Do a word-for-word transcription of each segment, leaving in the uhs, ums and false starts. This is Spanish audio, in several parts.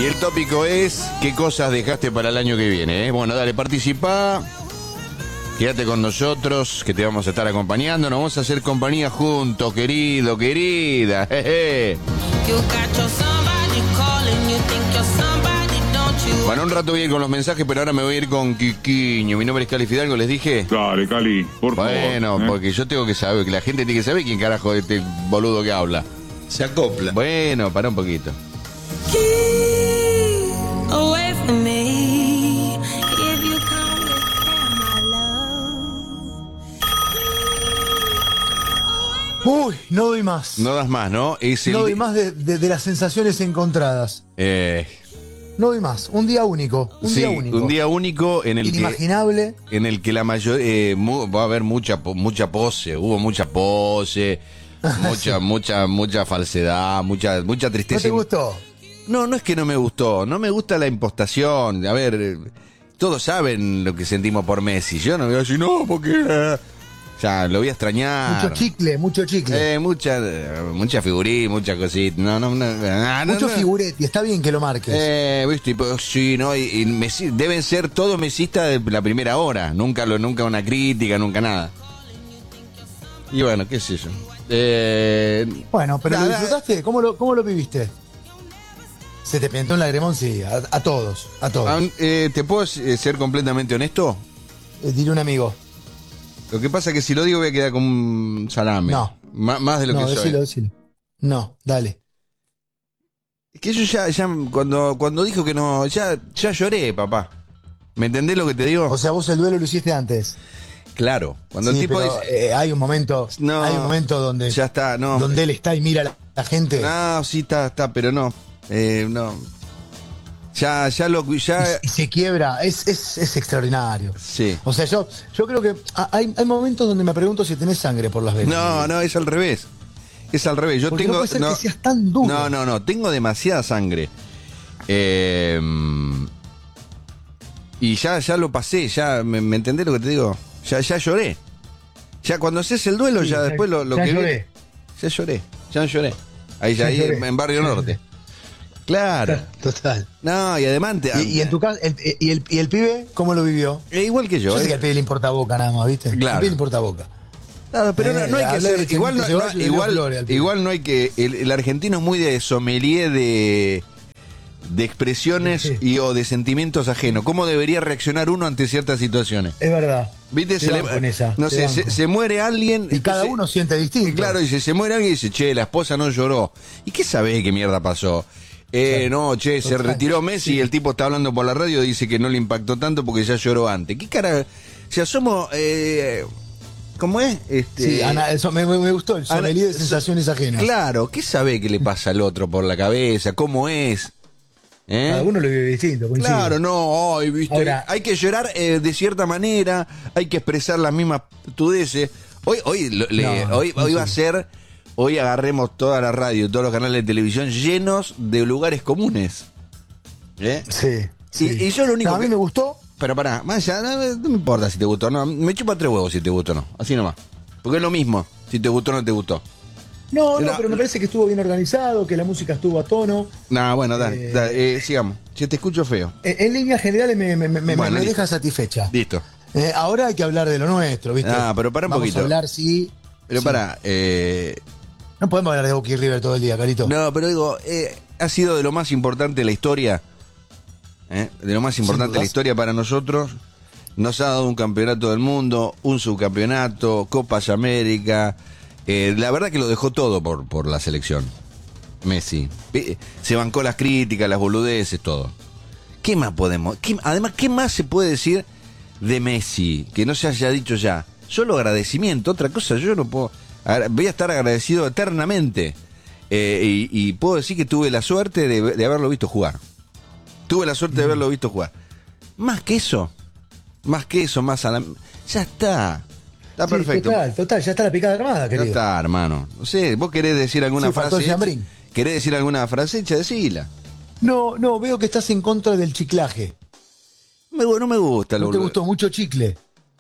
el tópico es ¿qué cosas dejaste para el año que viene? ¿eh? Bueno, dale, participá. Quédate con nosotros, que te vamos a estar acompañando. Nos vamos a hacer compañía juntos, querido, querida. Jeje. Bueno, un rato bien con los mensajes, pero ahora me voy a ir con Quiquiño. Mi nombre es Cali Fidalgo, ¿les dije? Dale, Cali, por favor. Bueno, ¿eh? porque yo tengo que saber, que la gente tiene que saber quién carajo es este boludo que habla. Se acopla. Bueno, pará un poquito. Uy, no doy más. No das más, ¿no? Es el No doy di- más de, de- de las sensaciones encontradas. Eh, No doy más. Un día único. Un sí, día único. un día único en el que... Inimaginable. En el que la mayoría eh, mu- va a haber mucha po- mucha pose, hubo mucha pose, mucha mucha mucha falsedad, mucha mucha ¿No tristeza. te gustó? No, no es que no me gustó, no me gusta la impostación. A ver, eh, todos saben lo que sentimos por Messi. Yo no voy a decir no, porque eh, ya lo voy a extrañar. Mucho chicle, mucho chicle. Eh, mucha eh, mucha figurín, mucha cosita. No, no, no, ah, no, mucho no. figuretti. Está bien que lo marques. Eh, viste, pues, sí, ¿no? Y, y Messi- deben ser todos mesistas de la primera hora. Nunca lo, nunca una crítica, nunca nada. Y bueno, qué sé yo. Eh, Bueno, pero ¿lo nada. disfrutaste? ¿Cómo lo, cómo lo viviste? Se te pintó un lagrimón, sí, a, a todos, a todos. ah, eh, ¿Te puedo eh, ser completamente honesto? Eh, Diré un amigo. Lo que pasa es que si lo digo voy a quedar como un salame. No. Má- más de lo No, que soy. decilo, decilo. No, dale. Es que yo ya, ya cuando, cuando dijo que no, ya, ya lloré, papá. ¿Me entendés lo que te digo? O sea, vos el duelo lo hiciste antes. Claro. Cuando Sí, el tipo pero, dice, eh, hay un momento, No, hay un momento donde, ya está, no. donde él está y mira a la, la gente No, sí, está, está, pero no. Eh, no. Ya, ya lo, ya. y, y se quiebra. Es, es, es extraordinario. Sí. O sea, yo, yo creo que a- hay, hay momentos donde me pregunto si tenés sangre por las venas. No, no, es al revés. Es al revés. Yo Porque tengo. no puede ser que seas tan duro. No, no, no. Tengo demasiada sangre. Eh, y ya, ya lo pasé. Ya, ¿me, me entendés lo que te digo? Ya, ya lloré. Ya cuando haces el duelo, Sí, ya, ya- después lo, lo ya que lloré. viene- Ya lloré. Ya lloré. Ahí, ya, Ya ahí lloré. en, en Barrio Ya Norte. lloré. Claro. Total. No, y además. te- Y, y en tu caso, el, y, el, y el pibe, ¿cómo lo vivió? eh, igual que yo. Yo sé eh. que al pibe le importa Boca nada más, ¿viste? Claro. Al pibe le importa Boca. Claro, pero no, Eh, no hay que habla de ser. Igual no, Chente no- Ceballos y de Leo igual, Flores al pibe. igual no hay que. El, el argentino es muy de sommelier de. de expresiones Sí. y o de sentimientos ajenos. ¿Cómo debería reaccionar uno ante ciertas situaciones? Es verdad. ¿Viste? Te Se le- banco en esa, no te sé, banco. se, se muere alguien. Y cada se- uno siente distinto. y claro, dice, se muere alguien y dice, che, la esposa no lloró. ¿Y qué sabés qué mierda pasó? Eh, Claro. no, che, se Total. retiró Messi y el tipo está hablando por la radio y dice que no le impactó tanto porque ya lloró antes. ¿Qué cara? O sea, somos. Eh, ¿Cómo es? Este, Sí, Ana, eso me, me- me gustó, el Ana- sommelier de sensaciones ajenas. Claro, ¿qué sabe que le pasa al otro por la cabeza? ¿Cómo es? ¿Eh? Cada uno lo vive distinto, coincido. Claro, no, ay, viste, Ahora- hay que llorar eh, de cierta manera, hay que expresar las mismas tudeces. Hoy, hoy, lo- le- No, hoy, no hoy sé. va a ser, hoy agarremos toda la radio y todos los canales de televisión llenos de lugares comunes. ¿Eh? Sí. Y- sí. y yo lo único No, a mí que- me gustó. Pero pará, más allá, no, no me importa si te gustó o no, me chupa tres huevos si te gustó o no, así nomás. Porque es lo mismo, si te gustó o no te gustó. No, no, No, pero me parece que estuvo bien organizado, que la música estuvo a tono. Nah, bueno, dale, Eh, dale, eh, sigamos. Si te escucho feo. En, en líneas generales me, me- me- me- Bueno, me listo. deja satisfecha. Listo. Eh, ahora hay que hablar de lo nuestro, ¿viste? Ah, pero pará un Vamos poquito. a hablar, sí. Pero sí. pará, eh, No podemos hablar de Boca y River todo el día, Carito. no, pero digo, eh, ha sido de lo más importante de la historia, ¿eh? de lo más Sin importante de la dudas. historia para nosotros. Nos ha dado un campeonato del mundo, un subcampeonato, Copas América. Eh, la verdad que lo dejó todo por, por la selección. Messi. Eh, Se bancó las críticas, las boludeces, todo. ¿Qué más podemos? qué- además, ¿qué más se puede decir de Messi que no se haya dicho ya? Solo agradecimiento, otra cosa yo no puedo. Agra- Voy a estar agradecido eternamente. Eh, y, y puedo decir que tuve la suerte de, de haberlo visto jugar. Tuve la suerte de haberlo visto jugar. Más que eso, más que eso, más a la. Ya está. Está Sí, perfecto. Total, total, ya está la picada armada, Ya querido. está, hermano. No sé, vos querés decir alguna Sí, faltó frase. el Llambrín. ¿Querés decir alguna frase hecha? Decila. No, no, veo que estás en contra del chiclaje. Me- no me gusta. No lo- te gustó mucho chicle.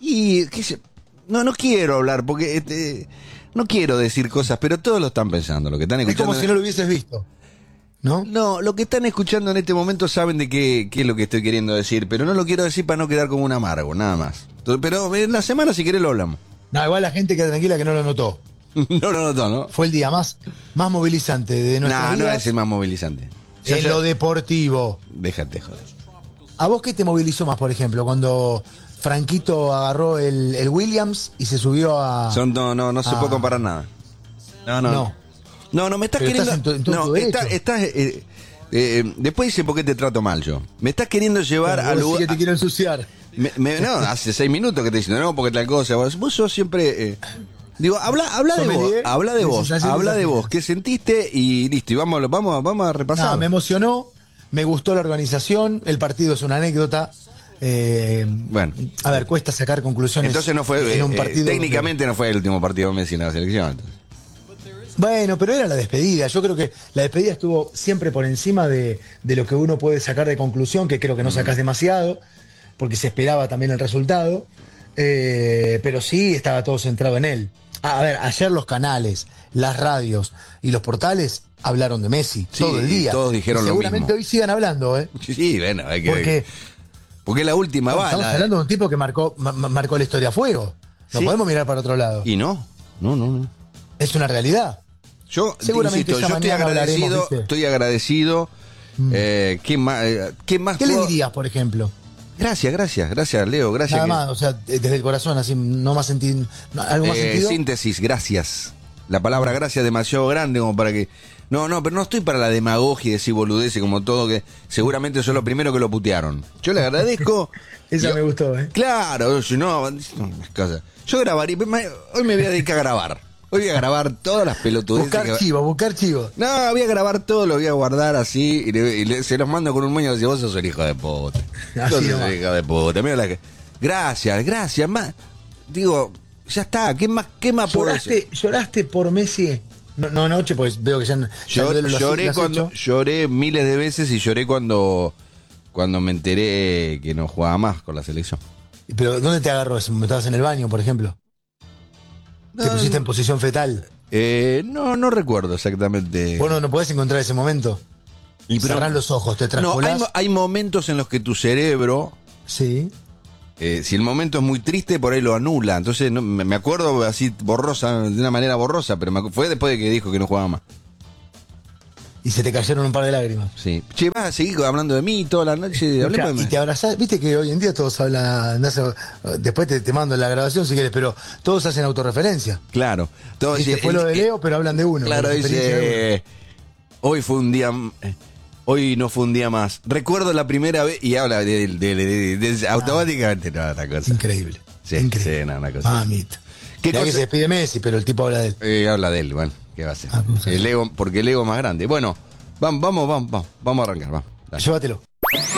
Y qué sé, no, no quiero hablar porque este, no quiero decir cosas, pero todos lo están pensando, lo que están Es escuchando. como si no lo hubieses visto. ¿no? No, lo que están escuchando en este momento saben de qué, qué es lo que estoy queriendo decir, pero no lo quiero decir para no quedar como un amargo, nada más. Pero en la semana, si querés, lo hablamos. No, igual la gente queda tranquila que no lo notó. No lo notó, ¿no? Fue el día más, más movilizante de nuestra No, vida. no es el más movilizante. Ya, En ya- lo deportivo. Déjate, joder. ¿A vos qué te movilizó más, por ejemplo, cuando Franquito agarró el, el Williams y se subió a... Son, no, no, no se Ah. puede comparar nada. No, no. No. No, no, me estás Pero queriendo. estás en tu- en todo no, tu derecho. estás. estás, eh, eh, después dice por qué te trato mal yo. Me estás queriendo llevar Claro, al vos lugar. sí que te quiero ensuciar. Me- me- no, hace seis minutos que te dicen, no, porque tal cosa. Vos, vos sos siempre. eh, digo, habla, habla de vos, Sommelier habla de de vos, sensaciones habla de ajenas. vos. ¿Qué sentiste? Y listo, y vamos, vamos, vamos a repasar. No, me emocionó, me gustó la organización, el partido es una anécdota. eh, Bueno. A ver, cuesta sacar conclusiones. Entonces no fue. en un eh, partido técnicamente no fue el último partido de Messi en la selección. entonces. Bueno, pero era la despedida. Yo creo que la despedida estuvo siempre por encima de, de lo que uno puede sacar de conclusión, que creo que no sacás demasiado, porque se esperaba también el resultado. Eh, pero sí estaba todo centrado en él. A, a ver, ayer los canales, las radios y los portales hablaron de Messi Sí, todo el día. todos dijeron Y lo seguramente mismo. hoy sigan hablando, ¿eh? Sí, sí, bueno, hay que. Porque Porque es la última estamos bala. hablando de un tipo que marcó, ma- ma- marcó la historia a fuego. No Sí. podemos mirar para otro lado. Y no, no, no, no. Es una realidad. Yo, Seguramente insisto, ya yo estoy mañana agradecido, hablaremos, ¿viste? estoy agradecido. Eh, ¿qué más? eh, ¿Qué más ¿Qué le puedo- dirías, por ejemplo? Gracias, gracias, gracias, Leo, gracias. Nada que- más, o sea, desde el corazón, así, no más sentir. no, ¿Algo más Eh, sentido? síntesis, gracias. La palabra gracias es demasiado grande como para que. No, no, pero no estoy para la demagogia y decir boludeces como todo, que seguramente son los primeros que lo putearon. Yo le agradezco. Esa Yo- me gustó, ¿eh? Claro, si no, no, unas cosas. Yo grabaría, hoy me voy a dedicar a grabar. Hoy voy a grabar todas las pelotudeces. Buscar que- chivo, buscar chivo. No, voy a grabar todo, lo voy a guardar así y, le- y le- se los mando con un moño y vos sos el hijo de puta. Así Vos sos nomás. el hijo de puta. Mira la que- Gracias, gracias. Más, digo, ya está. ¿Qué más, qué más puedo decir? ¿Lloraste, ¿Lloraste por Messi? No, no anoche, pues veo que ya, ya Yo- el duelo lo has- lloré lo has cuando hecho. lloré miles de veces y lloré cuando cuando me enteré que no jugaba más con la selección. Pero ¿dónde te agarró eso? ¿Estabas en el baño, por ejemplo? ¿Te No, pusiste en posición fetal? Eh, no, no recuerdo exactamente. Vos no, no podés encontrar ese momento. Y pero- Cerrás los ojos, te no, traspolás. hay, mo- hay momentos en los que tu cerebro, Sí. eh, si el momento es muy triste, por ahí lo anula. Entonces no, me me acuerdo así borrosa, de una manera borrosa, pero me acu- fue después de que dijo que no jugaba más. Y se te cayeron un par de lágrimas. Sí. Che, vas a seguir hablando de mí toda la noche. Hablemos de Y mí. te abrazás, viste que hoy en día todos hablan, no sé, después te, te mando la grabación si quieres, pero todos hacen autorreferencia. Claro. Todo, Viste, dice, fue lo el- de Leo, pero hablan de uno. Claro, de la experiencia de uno. dice, hoy fue un día, m- eh, hoy no fue un día más. Recuerdo la primera vez, y habla de, de- de- de- de- automáticamente, no, una cosa. Increíble. Sí, Increíble. sí, no, una cosa. Mamita. ¿Qué Mirá que cosa? se despide Messi, pero el tipo habla de él. Eh, habla de él, bueno, ¿qué va a hacer? Ah, vamos a ver. El ego, porque el ego es más grande. Bueno, vamos, vamos, vamos, vamos, vamos a arrancar, vamos. Dale. Llévatelo.